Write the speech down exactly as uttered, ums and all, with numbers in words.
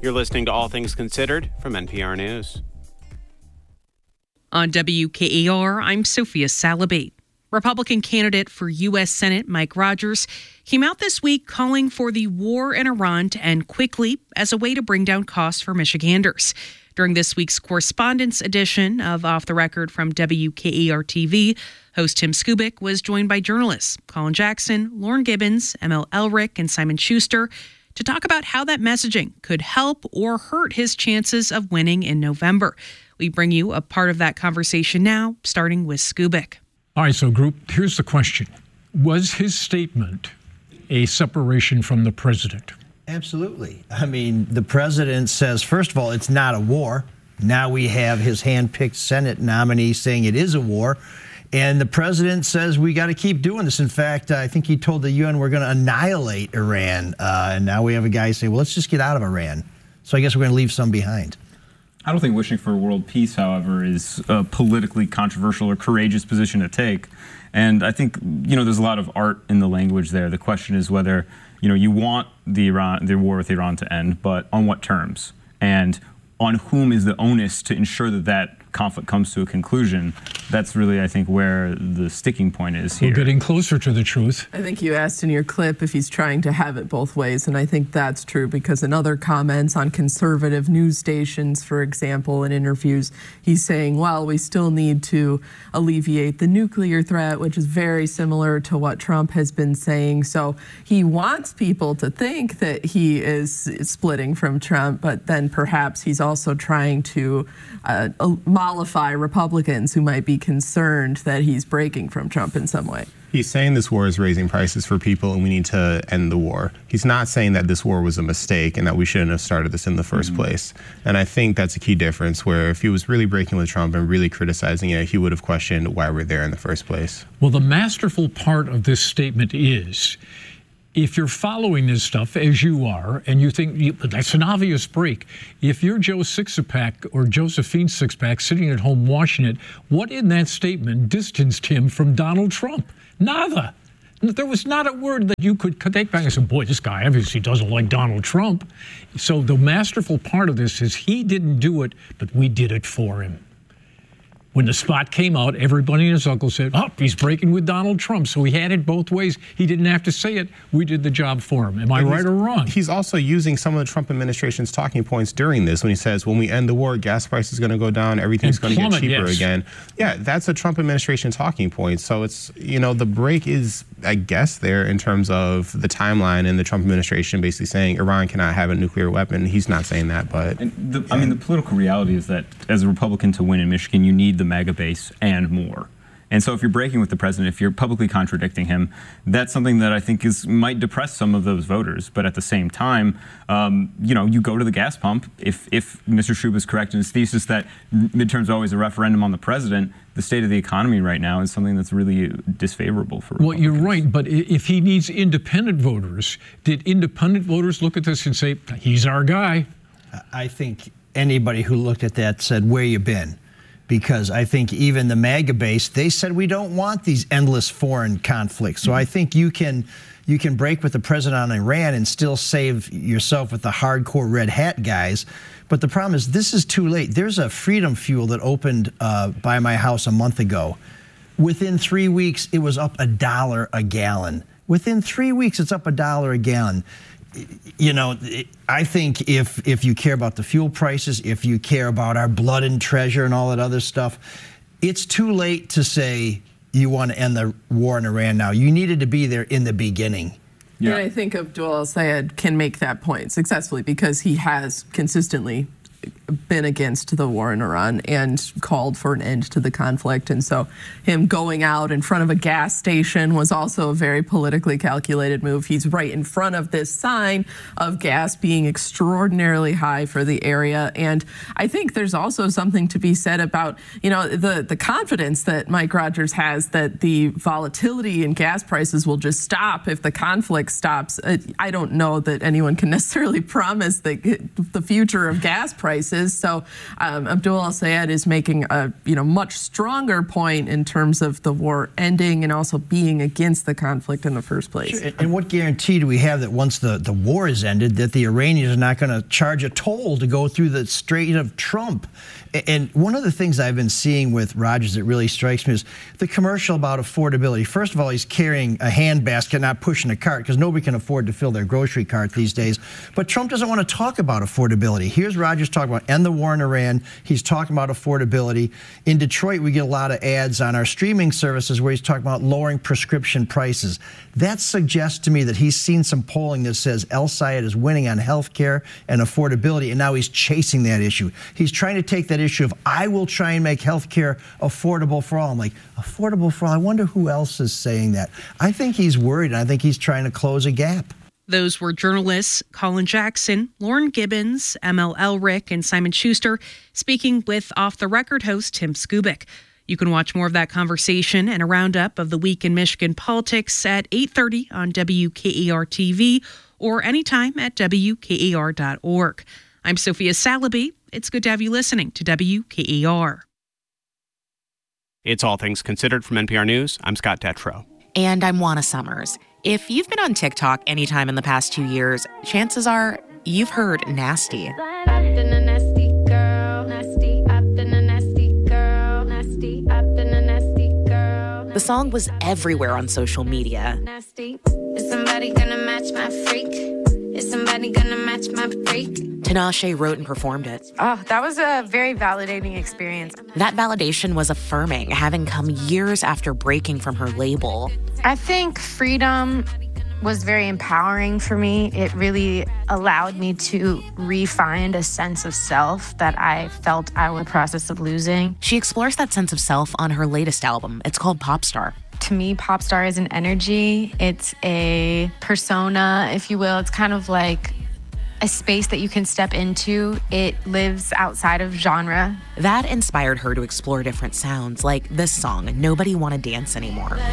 You're listening to All Things Considered from N P R News. On W K A R, I'm Sophia Salabate. Republican candidate for U S Senate Mike Rogers came out this week calling for the war in Iran to end quickly as a way to bring down costs for Michiganders. During this week's correspondence edition of Off the Record from W K A R T V, host Tim Skubic was joined by journalists Colin Jackson, Lauren Gibbons, M L Elrick, and Simon Schuster to talk about how that messaging could help or hurt his chances of winning in November. We bring you a part of that conversation now, starting with Skubic. All right, so group, here's the question. Was his statement a separation from the president? Absolutely. I mean, the president says, first of all, it's not a war. Now we have his hand-picked Senate nominee saying it is a war. And the president says we got to keep doing this. In fact, I think he told the U N we're going to annihilate Iran. Uh, and now we have a guy say, well, let's just get out of Iran. So I guess we're going to leave some behind. I don't think wishing for world peace, however, is a politically controversial or courageous position to take. And I think, you know, there's a lot of art in the language there. The question is whether, you know, you want the Iran, the war with Iran to end, but on what terms? And on whom is the onus to ensure that that conflict comes to a conclusion? That's really, I think, where the sticking point is here. We're getting closer to the truth. I think you asked in your clip if he's trying to have it both ways, and I think that's true because in other comments on conservative news stations, for example, in interviews, he's saying, well, we still need to alleviate the nuclear threat, which is very similar to what Trump has been saying. So he wants people to think that he is splitting from Trump, but then perhaps he's also trying to uh, mollify Republicans who might be concerned that he's breaking from Trump in some way. He's saying this war is raising prices for people and we need to end the war. He's not saying that this war was a mistake and that we shouldn't have started this in the first mm-hmm. place. And I think that's a key difference where if he was really breaking with Trump and really criticizing it, he would have questioned why we're there in the first place. Well, the masterful part of this statement is, if you're following this stuff, as you are, and you think you, that's an obvious break, if you're Joe Sixpack or Josephine Sixpack sitting at home watching it, what in that statement distanced him from Donald Trump? Nada. There was not a word that you could take back and say, boy, this guy obviously doesn't like Donald Trump. So the masterful part of this is he didn't do it, but we did it for him. When the spot came out, everybody and his uncle said, oh, he's breaking with Donald Trump. So he had it both ways. He didn't have to say it. We did the job for him. Am I right or wrong? He's also using some of the Trump administration's talking points during this when he says, when we end the war, gas prices is going to go down, everything's going to get cheaper yes. again. Yeah, that's a Trump administration talking point. So it's, you know, the break is, I guess, there in terms of the timeline and the Trump administration basically saying Iran cannot have a nuclear weapon. He's not saying that, but... And the, I mean, the political reality is that as a Republican to win in Michigan, you need the MAGA base and more. And so if you're breaking with the president, if you're publicly contradicting him, that's something that I think is might depress some of those voters. But at the same time, um, you know, you go to the gas pump. If, if Mister Shub is correct in his thesis that midterms are always a referendum on the president, the state of the economy right now is something that's really disfavorable for Republicans. Well, you're right. But if he needs independent voters, did independent voters look at this and say, he's our guy? I think anybody who looked at that said, where you been? Because I think even the MAGA base, they said we don't want these endless foreign conflicts. So mm-hmm. I think you can you can break with the president on Iran and still save yourself with the hardcore red hat guys. But the problem is this is too late. There's a Freedom Fuel that opened uh, by my house a month ago. Within three weeks, it was up a dollar a gallon. Within three weeks, it's up a dollar a gallon. You know, I think if if you care about the fuel prices, if you care about our blood and treasure and all that other stuff, it's too late to say you want to end the war in Iran now. You needed to be there in the beginning. Yeah. And I think Abdul al-Sayed can make that point successfully because he has consistently been against the war in Iran and called for an end to the conflict. And so him going out in front of a gas station was also a very politically calculated move. He's right in front of this sign of gas being extraordinarily high for the area. And I think there's also something to be said about, you know, the, the confidence that Mike Rogers has that the volatility in gas prices will just stop if the conflict stops. I don't know that anyone can necessarily promise the, the future of gas prices. prices. So um, Abdul El-Sayed is making a you know much stronger point in terms of the war ending and also being against the conflict in the first place. Sure. And what guarantee do we have that once the, the war is ended, that the Iranians are not going to charge a toll to go through the Strait of Trump? And one of the things I've been seeing with Rogers that really strikes me is the commercial about affordability. First of all, he's carrying a handbasket, not pushing a cart, because nobody can afford to fill their grocery cart these days. But Trump doesn't want to talk about affordability. Here's Rogers talking about end the war in Iran. He's talking about affordability. In Detroit, we get a lot of ads on our streaming services where he's talking about lowering prescription prices. That suggests to me that he's seen some polling that says El-Sayed is winning on health care and affordability, and now he's chasing that issue. He's trying to take that issue of, I will try and make health care affordable for all. I'm like, affordable for all? I wonder who else is saying that. I think he's worried, and I think he's trying to close a gap. Those were journalists Colin Jackson, Lauren Gibbons, M L Elrick, and Simon Schuster speaking with off-the-record host Tim Skubic. You can watch more of that conversation and a roundup of the week in Michigan politics at eight thirty on W K A R T V or anytime at W K A R dot org. I'm Sophia Salaby. It's good to have you listening to W K A R. It's All Things Considered from N P R News. I'm Scott Detrow. And I'm Juana Summers. If you've been on TikTok anytime in the past two years, chances are you've heard nasty. The song was everywhere on social media. Nasty. Is somebody gonna match my freak? Is somebody gonna match my freak? Tinashe wrote and performed it. Oh, that was a very validating experience. That validation was affirming, having come years after breaking from her label. I think freedom was very empowering for me. It really allowed me to re-find a sense of self that I felt I was in the process of losing. She explores that sense of self on her latest album. It's called Popstar. To me, Popstar is an energy. It's a persona, if you will. It's kind of like a space that you can step into. It lives outside of genre. That inspired her to explore different sounds, like this song, Nobody Wanna Dance Anymore.